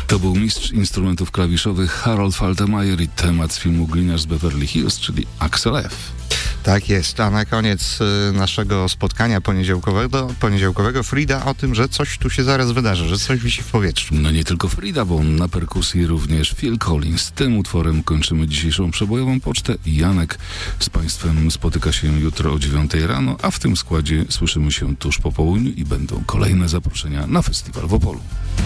To był mistrz instrumentów klawiszowych Harold Faltermeyer i temat z filmu Gliniarz z Beverly Hills, czyli Axel F. Tak jest, a na koniec naszego spotkania poniedziałkowego Frida o tym, że coś tu się zaraz wydarzy, że coś wisi w powietrzu. No nie tylko Frida, bo na perkusji również Phil Collins. Tym utworem kończymy dzisiejszą przebojową pocztę. Janek z Państwem spotyka się jutro o 9 rano, a w tym składzie słyszymy się tuż po południu i będą kolejne zaproszenia na festiwal w Opolu.